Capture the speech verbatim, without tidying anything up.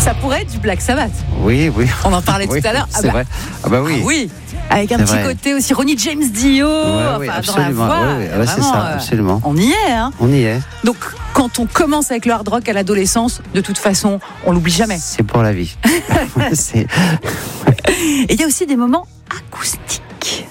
Ça pourrait être du Black Sabbath. Oui, oui. On en parlait oui, tout à l'heure. C'est ah bah, vrai. Ah bah oui. Ah oui. Avec un C'est petit vrai. côté aussi Ronnie James Dio, Ouais, enfin, oui, dans la absolument. voix. Ouais, ouais. Ah bah, c'est Vraiment, ça, euh, absolument. On y est, hein. On y est. Donc, quand on commence avec le hard rock à l'adolescence, de toute façon, on l'oublie jamais. C'est pour la vie. C'est... Et il y a aussi des moments acoustiques.